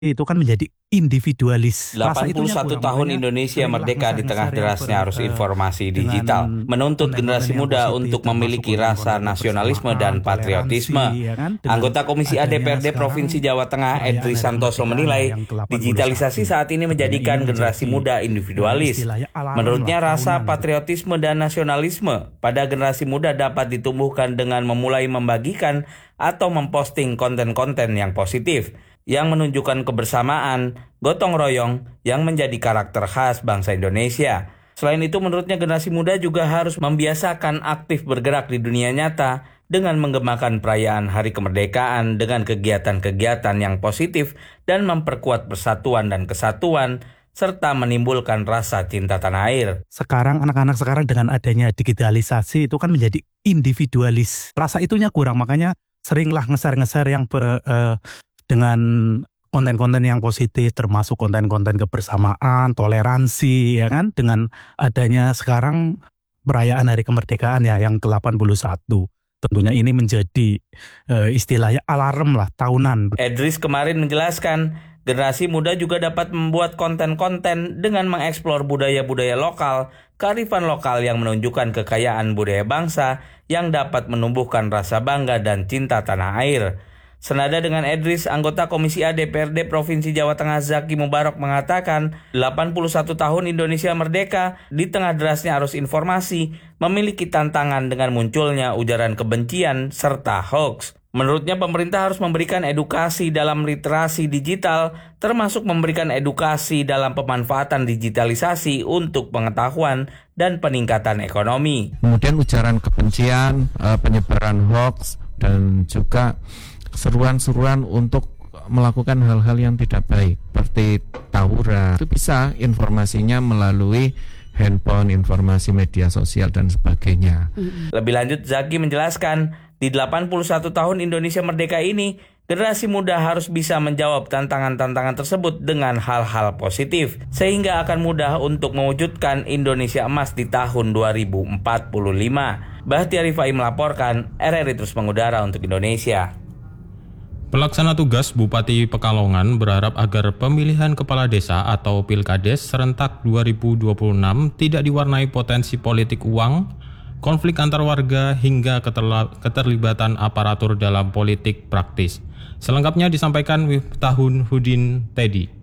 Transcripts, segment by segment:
itu kan menjadi individualis. 81 tahun Indonesia merdeka di tengah derasnya arus informasi digital, menuntut generasi muda untuk memiliki rasa nasionalisme dan patriotisme. Anggota Komisi A DPRD Provinsi Jawa Tengah, Edri Santoso menilai, digitalisasi saat ini menjadikan generasi muda individualis. Menurutnya, rasa patriotisme dan nasionalisme pada generasi muda dapat ditumbuhkan dengan memulai membagikan atau memposting konten-konten yang positif, yang menunjukkan kebersamaan, gotong royong yang menjadi karakter khas bangsa Indonesia. Selain itu, menurutnya generasi muda juga harus membiasakan aktif bergerak di dunia nyata dengan menggemakan perayaan Hari Kemerdekaan dengan kegiatan-kegiatan yang positif dan memperkuat persatuan dan kesatuan, serta menimbulkan rasa cinta tanah air. Sekarang anak-anak sekarang dengan adanya digitalisasi itu kan menjadi individualis. Rasa itunya kurang, makanya seringlah ngeser-ngeser yang dengan konten-konten yang positif, termasuk konten-konten kebersamaan, toleransi, ya kan? Dengan adanya sekarang perayaan Hari Kemerdekaan ya yang ke-81. Tentunya ini menjadi istilahnya alarm lah tahunan. Edris kemarin menjelaskan, generasi muda juga dapat membuat konten-konten dengan mengeksplor budaya-budaya lokal, kearifan lokal yang menunjukkan kekayaan budaya bangsa yang dapat menumbuhkan rasa bangga dan cinta tanah air. Senada dengan Edris, anggota Komisi A DPRD Provinsi Jawa Tengah Zaki Mubarok mengatakan 81 tahun Indonesia merdeka di tengah derasnya arus informasi memiliki tantangan dengan munculnya ujaran kebencian serta hoax. Menurutnya pemerintah harus memberikan edukasi dalam literasi digital, termasuk memberikan edukasi dalam pemanfaatan digitalisasi untuk pengetahuan dan peningkatan ekonomi. Kemudian ujaran kebencian, penyebaran hoax, dan juga seruan-seruan untuk melakukan hal-hal yang tidak baik seperti tawuran. Itu bisa informasinya melalui handphone, informasi media sosial dan sebagainya. Lebih lanjut, Zaki menjelaskan, di 81 tahun Indonesia merdeka ini, generasi muda harus bisa menjawab tantangan-tantangan tersebut dengan hal-hal positif, sehingga akan mudah untuk mewujudkan Indonesia emas di tahun 2045. Bahtiar Rifai melaporkan, RRI terus mengudara untuk Indonesia. Pelaksana tugas Bupati Pekalongan berharap agar pemilihan kepala desa atau Pilkades serentak 2026 tidak diwarnai potensi politik uang, konflik antar warga hingga keterlibatan aparatur dalam politik praktis. Selengkapnya disampaikan Miftahun Hudin Teddy.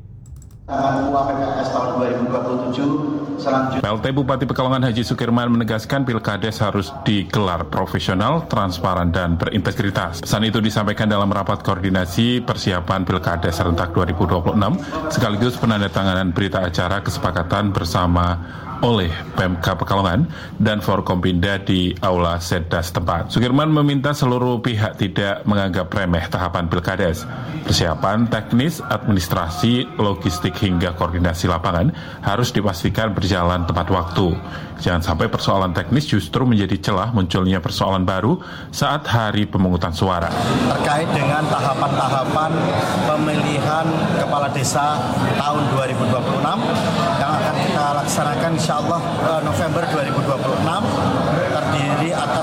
PKS tahun 2027 selanjutnya. PLT Bupati Pekalongan Haji Sukirman menegaskan Pilkades harus digelar profesional, transparan, dan berintegritas. Pesan itu disampaikan dalam rapat koordinasi persiapan Pilkades serentak 2026 sekaligus penandatanganan berita acara kesepakatan bersama oleh Pemka Pekalongan dan Forkompinda di Aula Setda setempat. Sukirman meminta seluruh pihak tidak menganggap remeh tahapan Pilkades. Persiapan teknis, administrasi, logistik hingga koordinasi lapangan harus dipastikan berjalan tepat waktu. Jangan sampai persoalan teknis justru menjadi celah munculnya persoalan baru saat hari pemungutan suara. Terkait dengan tahapan-tahapan pemilihan kepala desa tahun 2026 yang akan kita laksanakan insya Allah November 2026, terdiri atas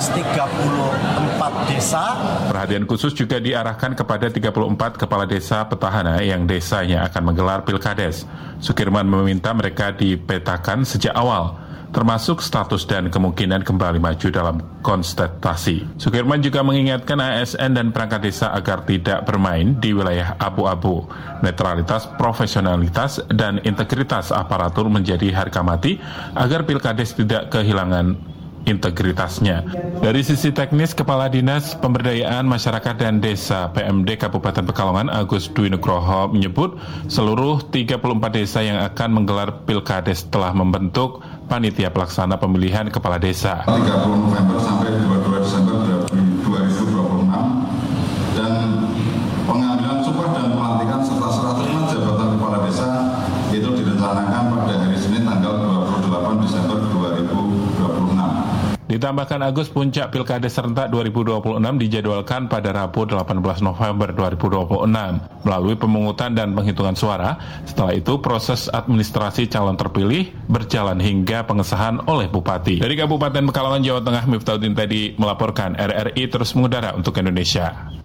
34 desa. Perhatian khusus juga diarahkan kepada 34 kepala desa petahana yang desanya akan menggelar Pilkades. Sukirman meminta mereka dipetakan sejak awal, termasuk status dan kemungkinan kembali maju dalam kontestasi. Sukirman juga mengingatkan ASN dan perangkat desa agar tidak bermain di wilayah abu-abu. Netralitas, profesionalitas, dan integritas aparatur menjadi harga mati agar Pilkades tidak kehilangan integritasnya. Dari sisi teknis, Kepala Dinas Pemberdayaan Masyarakat dan Desa PMD Kabupaten Pekalongan Agus Dwi Nugroho menyebut seluruh 34 desa yang akan menggelar Pilkades telah membentuk panitia pelaksana pemilihan kepala desa. 30 November sampai 22 Desember 2026 dan pengambilan sumpah dan pelantikan serta serah terima jabatan kepala desa itu direncanakan pada hari Senin tanggal 28 Desember 2026. Ditambahkan Agus, puncak Pilkades serentak 2026 dijadwalkan pada Rabu 18 November 2026 melalui pemungutan dan penghitungan suara. Setelah itu proses administrasi calon terpilih berjalan hingga pengesahan oleh Bupati. Dari Kabupaten Pekalongan, Jawa Tengah, Miftahun Teddy melaporkan. RRI terus mengudara untuk Indonesia.